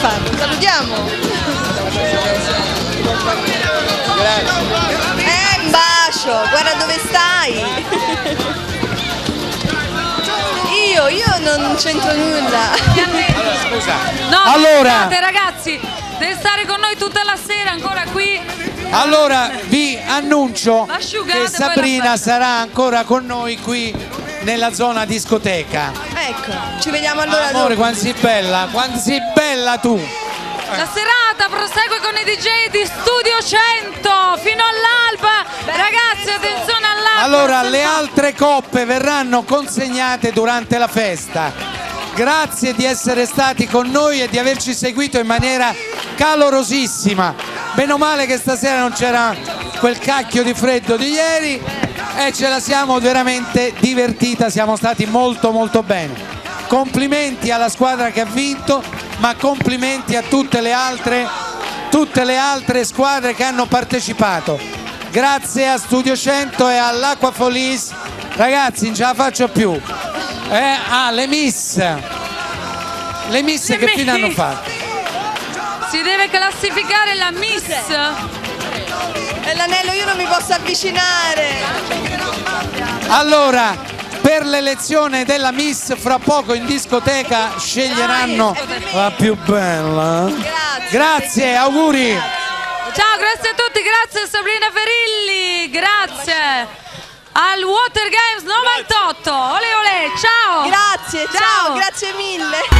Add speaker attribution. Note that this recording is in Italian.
Speaker 1: farlo, salutiamo. Un bacio, guarda dove stai. Io non c'entro nulla.
Speaker 2: Allora, scusa.
Speaker 3: No,
Speaker 2: allora,
Speaker 3: scusate, ragazzi, deve stare con noi tutta la sera ancora qui.
Speaker 2: Allora vi annuncio
Speaker 3: Asciugate,
Speaker 2: che
Speaker 3: poi
Speaker 2: Sabrina
Speaker 3: la
Speaker 2: sarà ancora con noi qui nella zona discoteca.
Speaker 1: Ecco, ci vediamo allora
Speaker 2: Amore,
Speaker 1: dopo.
Speaker 2: quanto sei bella tu!
Speaker 3: La serata prosegue con i DJ di Studio 100 fino all'alba. Ragazzi, attenzione all'alba.
Speaker 2: Allora, le altre coppe verranno consegnate durante la festa. Grazie di essere stati con noi e di averci seguito in maniera calorosissima. Meno male che stasera non c'era quel cacchio di freddo di ieri e ce la siamo veramente divertita, siamo stati molto molto bene. Complimenti alla squadra che ha vinto, ma complimenti a tutte le altre squadre che hanno partecipato. Grazie a Studio 100 e all'Acqua Folies. Ragazzi, non ce la faccio più. Le Miss che fine hanno fatto?
Speaker 3: Si deve classificare la Miss.
Speaker 1: E l'anello io non mi posso avvicinare.
Speaker 2: Allora, per l'elezione della Miss fra poco in discoteca sceglieranno la più bella. Grazie, auguri.
Speaker 3: Ciao, grazie a tutti, grazie a Sabrina Ferilli, grazie al Water Games 98. Ole ole, ciao.
Speaker 1: Grazie, ciao, grazie mille.